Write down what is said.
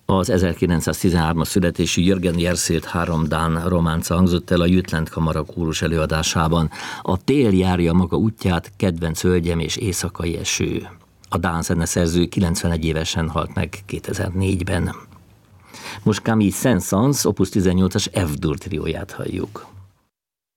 Az 1913-as születésű Jürgen Jerszét 3 dán románca hangzott el a Jütland Kamara kórus előadásában. A tél járja maga útját, kedvenc hölgyem és éjszakai eső. A dán zeneszerző 91 évesen halt meg 2004-ben. Most Camille Saint-Saëns opus 18-as F-dur trióját halljuk.